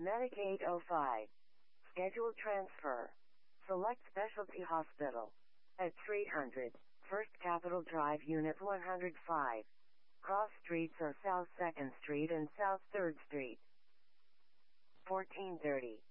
Medic 805. Schedule transfer. Select Specialty Hospital. At 300. First Capitol Drive Unit 105. Cross streets are South 2nd Street and South 3rd Street. 1430.